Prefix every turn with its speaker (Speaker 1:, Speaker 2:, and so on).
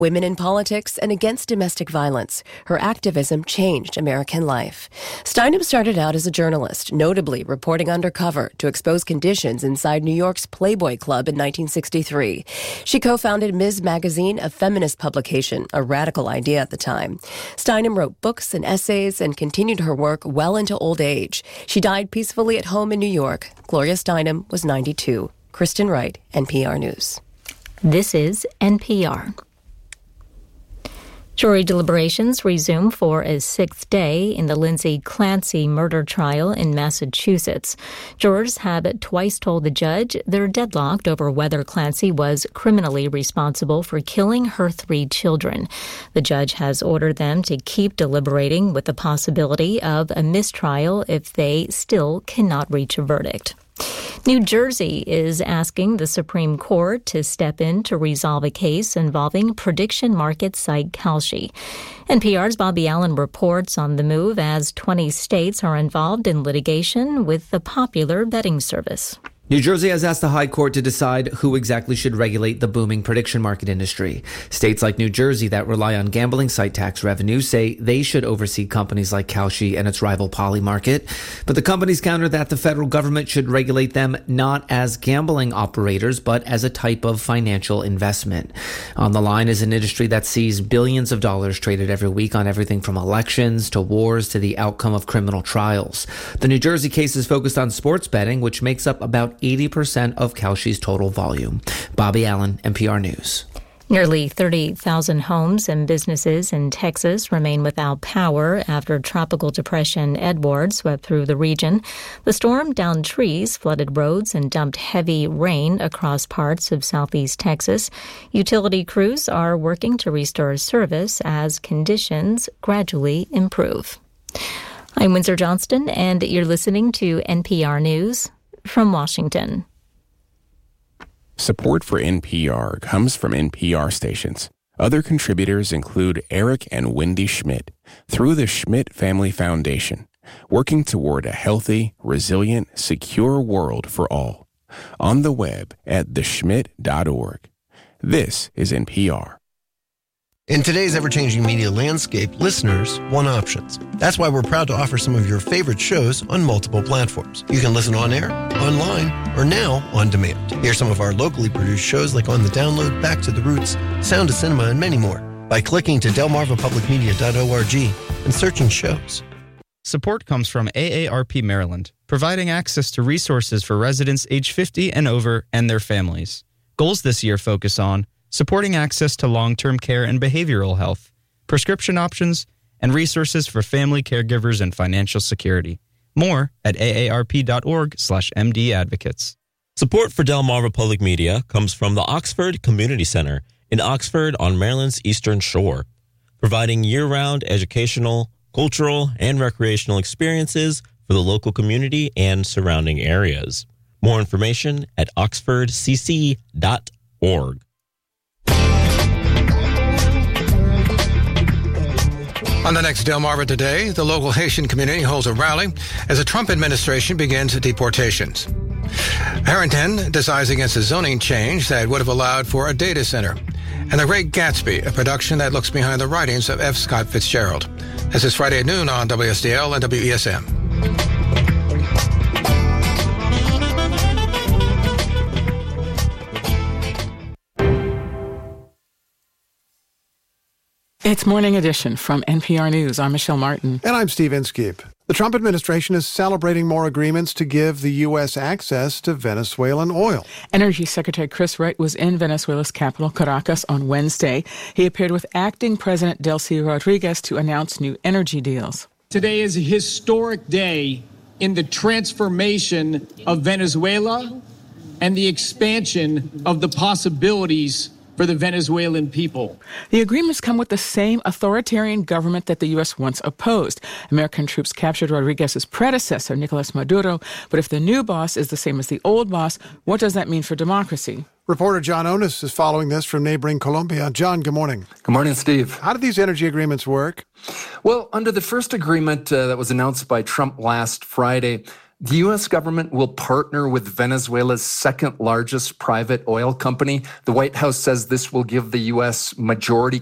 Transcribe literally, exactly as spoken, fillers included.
Speaker 1: Women in politics and against domestic violence. Her activism changed American life. Steinem started out as a journalist, notably reporting undercover to expose conditions inside New York's Playboy Club in nineteen sixty-three. She co-founded Miz Magazine, a feminist publication, a radical idea at the time. Steinem wrote books and essays and continued her work well into old age. She died peacefully at home in New York. Gloria Steinem was ninety-two. Kristen Wright, N P R News.
Speaker 2: This is N P R. Jury deliberations resume for a sixth day in the Lindsay Clancy murder trial in Massachusetts. Jurors have twice told the judge they're deadlocked over whether Clancy was criminally responsible for killing her three children. The judge has ordered them to keep deliberating with the possibility of a mistrial if they still cannot reach a verdict. New Jersey is asking the Supreme Court to step in to resolve a case involving prediction market site Kalshi. N P R's Bobby Allen reports on the move as twenty states are involved in litigation with the popular betting service.
Speaker 3: New Jersey has asked the High Court to decide who exactly should regulate the booming prediction market industry. States like New Jersey that rely on gambling site tax revenue say they should oversee companies like Kalshi and its rival Polymarket. But the companies counter that the federal government should regulate them not as gambling operators, but as a type of financial investment. On the line is an industry that sees billions of dollars traded every week on everything from elections to wars to the outcome of criminal trials. The New Jersey case is focused on sports betting, which makes up about eighty percent of Kalshi's total volume. Bobby Allen, N P R News.
Speaker 2: Nearly thirty thousand homes and businesses in Texas remain without power after Tropical Depression Edward swept through the region. The storm downed trees, flooded roads, and dumped heavy rain across parts of southeast Texas. Utility crews are working to restore service as conditions gradually improve. I'm Windsor Johnston, and you're listening to N P R News from Washington.
Speaker 4: Support for N P R comes from N P R stations. Other contributors include Eric and Wendy Schmidt through the Schmidt Family Foundation, working toward a healthy, resilient, secure world for all. On the web at the schmidt dot org. This is N P R.
Speaker 5: In today's ever-changing media landscape, listeners want options. That's why we're proud to offer some of your favorite shows on multiple platforms. You can listen on air, online, or now on demand. Hear some of our locally produced shows like On the Download, Back to the Roots, Sound of Cinema, and many more by clicking to delmarva public media dot org and searching shows.
Speaker 6: Support comes from A A R P Maryland, providing access to resources for residents age fifty and over and their families. Goals this year focus on supporting access to long-term care and behavioral health, prescription options, and resources for family caregivers and financial security. More at A A R P dot org slash M D advocates.
Speaker 7: Support for Delmarva Public Media comes from the Oxford Community Center in Oxford on Maryland's Eastern Shore, providing year-round educational, cultural, and recreational experiences for the local community and surrounding areas. More information at oxford c c dot org.
Speaker 8: On the next Delmarva Today, the local Haitian community holds a rally as the Trump administration begins deportations. Harrington decides against a zoning change that would have allowed for a data center. And The Great Gatsby, a production that looks behind the writings of F. Scott Fitzgerald. This is Friday at noon on W S D L and W E S M.
Speaker 9: It's Morning Edition from N P R News. I'm Michelle Martin.
Speaker 10: And I'm Steve Inskeep. The Trump administration is celebrating more agreements to give the U S access to Venezuelan oil.
Speaker 9: Energy Secretary Chris Wright was in Venezuela's capital, Caracas, on Wednesday. He appeared with acting President Delcy Rodriguez to announce new energy deals.
Speaker 11: Today is a historic day in the transformation of Venezuela and the expansion of the possibilities for the Venezuelan people.
Speaker 9: The agreements come with the same authoritarian government that the U S once opposed. American troops captured Rodriguez's predecessor, Nicolas Maduro. But if the new boss is the same as the old boss, what does that mean for democracy?
Speaker 10: Reporter John Onis is following this from neighboring Colombia. John, good morning.
Speaker 12: Good morning, Steve.
Speaker 10: How do these energy agreements work?
Speaker 12: Well, under the first agreement uh, that was announced by Trump last Friday, The U S government will partner with Venezuela's second largest private oil company. The White House says this will give the U S majority